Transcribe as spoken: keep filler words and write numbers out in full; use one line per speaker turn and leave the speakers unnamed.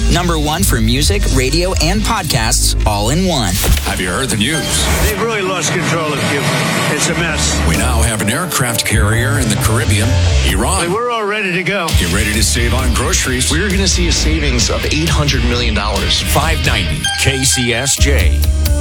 Number one for music, radio, and podcasts all in one.
Have you heard the news?
They've really lost control of Cuba. It's a mess.
We now have an aircraft carrier in the Caribbean, Iran.
We're all ready to go.
Get ready to save on groceries.
We're going to see a savings of eight hundred million dollars.
five ninety K C S J.